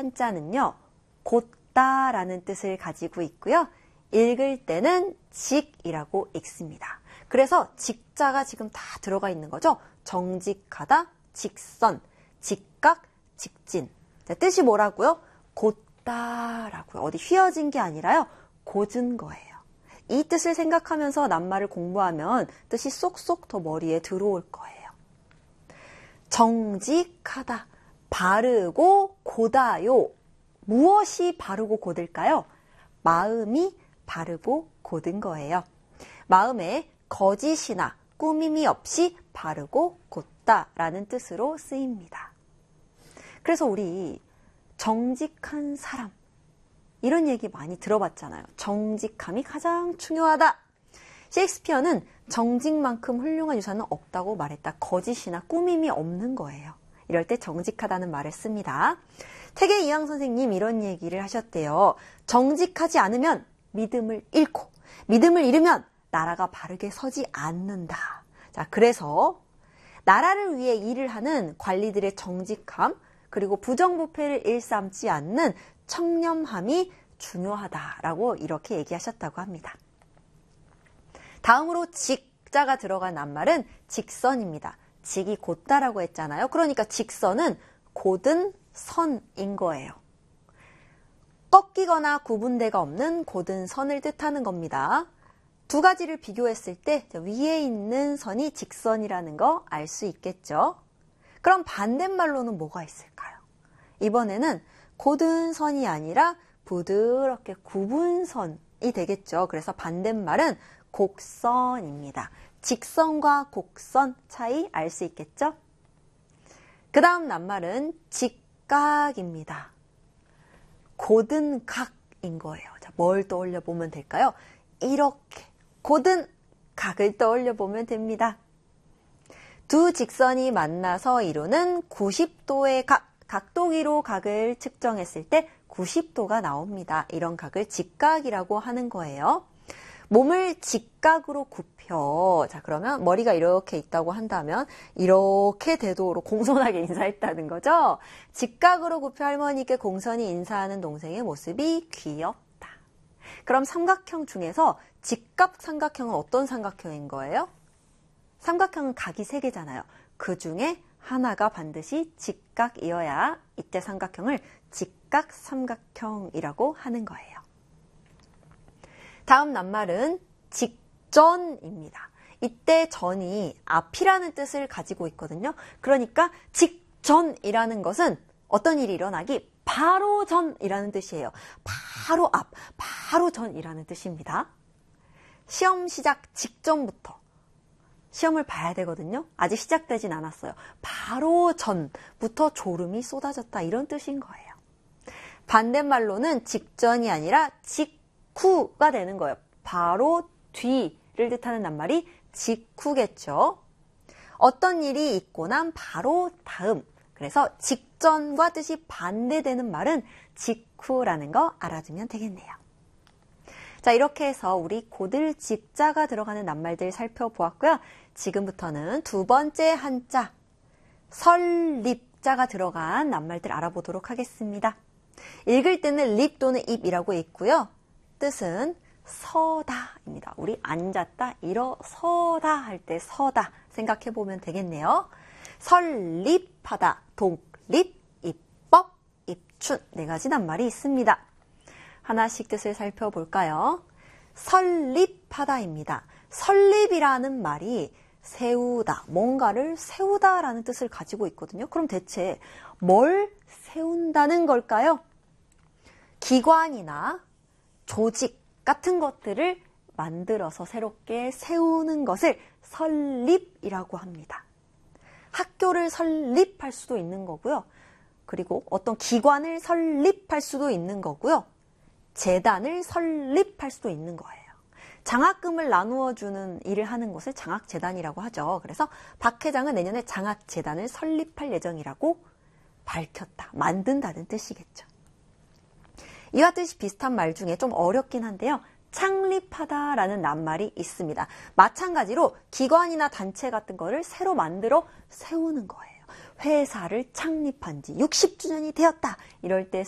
한자는요, 곧다라는 뜻을 가지고 있고요. 읽을 때는 직이라고 읽습니다. 그래서 직자가 지금 다 들어가 있는 거죠. 정직하다, 직선, 직각, 직진. 자, 뜻이 뭐라고요? 곧다라고요. 어디 휘어진 게 아니라요. 곧은 거예요. 이 뜻을 생각하면서 낱말을 공부하면 뜻이 쏙쏙 더 머리에 들어올 거예요. 정직하다, 바르고 고다요. 무엇이 바르고 곧을까요? 마음이 바르고 곧은 거예요. 마음에 거짓이나 꾸밈이 없이 바르고 곧다라는 뜻으로 쓰입니다. 그래서 우리 정직한 사람, 이런 얘기 많이 들어봤잖아요. 정직함이 가장 중요하다. 셰익스피어는 정직만큼 훌륭한 유산은 없다고 말했다. 거짓이나 꾸밈이 없는 거예요. 이럴 때 정직하다는 말을 씁니다. 태계 이황 선생님 이런 얘기를 하셨대요. 정직하지 않으면 믿음을 잃고, 믿음을 잃으면 나라가 바르게 서지 않는다. 자, 그래서 나라를 위해 일을 하는 관리들의 정직함, 그리고 부정부패를 일삼지 않는 청렴함이 중요하다라고 이렇게 얘기하셨다고 합니다. 다음으로 직자가 들어간 낱말은 직선입니다. 직이 곧다라고 했잖아요. 그러니까 직선은 곧은 선인 거예요. 꺾이거나 구분대가 없는 곧은 선을 뜻하는 겁니다. 두 가지를 비교했을 때 위에 있는 선이 직선이라는 거 알 수 있겠죠. 그럼 반대말로는 뭐가 있을까요? 이번에는 곧은 선이 아니라 부드럽게 구분선이 되겠죠. 그래서 반대말은 곡선입니다. 직선과 곡선 차이 알 수 있겠죠? 그 다음 낱말은 직각입니다. 곧은 각인 거예요. 자, 뭘 떠올려 보면 될까요? 이렇게 곧은 각을 떠올려 보면 됩니다. 두 직선이 만나서 이루는 90도의 각, 각도기로 각을 측정했을 때 90도가 나옵니다. 이런 각을 직각이라고 하는 거예요. 몸을 직각으로 굽혀. 자, 그러면 머리가 이렇게 있다고 한다면 이렇게 되도록 공손하게 인사했다는 거죠. 직각으로 굽혀 할머니께 공손히 인사하는 동생의 모습이 귀엽다. 그럼 삼각형 중에서 직각 삼각형은 어떤 삼각형인 거예요? 삼각형은 각이 3개잖아요. 그 중에 하나가 반드시 직각이어야 이때 삼각형을 직각 삼각형이라고 하는 거예요. 다음 낱말은 직전입니다. 이때 전이 앞이라는 뜻을 가지고 있거든요. 그러니까 직전이라는 것은 어떤 일이 일어나기 바로 전이라는 뜻이에요. 바로 앞, 바로 전이라는 뜻입니다. 시험 시작 직전부터 시험을 봐야 되거든요. 아직 시작되진 않았어요. 바로 전부터 졸음이 쏟아졌다 이런 뜻인 거예요. 반대말로는 직전이 아니라 직후가 되는 거예요. 바로 뒤를 뜻하는 낱말이 직후겠죠. 어떤 일이 있고 난 바로 다음. 그래서 직전과 뜻이 반대되는 말은 직후라는 거 알아두면 되겠네요. 자, 이렇게 해서 우리 곧을 직자가 들어가는 낱말들 살펴보았고요. 지금부터는 두 번째 한자, 설립자가 들어간 낱말들 알아보도록 하겠습니다. 읽을 때는 립 또는 입이라고 있고요. 뜻은 서다입니다. 우리 앉았다, 일어서다 할 때 서다 생각해보면 되겠네요. 설립하다, 독립, 입법, 입춘 4가지 낱말이 있습니다. 하나씩 뜻을 살펴볼까요? 설립하다입니다. 설립이라는 말이 세우다, 뭔가를 세우다라는 뜻을 가지고 있거든요. 그럼 대체 뭘 세운다는 걸까요? 기관이나 조직 같은 것들을 만들어서 새롭게 세우는 것을 설립이라고 합니다. 학교를 설립할 수도 있는 거고요. 그리고 어떤 기관을 설립할 수도 있는 거고요. 재단을 설립할 수도 있는 거예요. 장학금을 나누어 주는 일을 하는 것을 장학재단이라고 하죠. 그래서 박 회장은 내년에 장학재단을 설립할 예정이라고 밝혔다, 만든다는 뜻이겠죠. 이와 뜻이 비슷한 말 중에 좀 어렵긴 한데요. 창립하다라는 낱말이 있습니다. 마찬가지로 기관이나 단체 같은 거를 새로 만들어 세우는 거예요. 회사를 창립한 지 60주년이 되었다. 이럴 때